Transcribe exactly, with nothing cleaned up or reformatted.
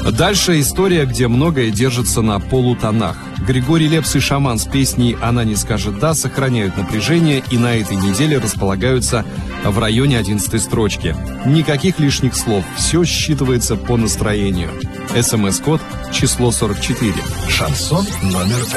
Дальше история, где многое держится на полутонах. Григорий Лепс и «Шаман» с песней «Она не скажет да» сохраняют напряжение и на этой неделе располагаются в районе одиннадцатой строчки. Никаких лишних слов, все считывается по настроению. СМС-код число сорок четыре. Шансон номер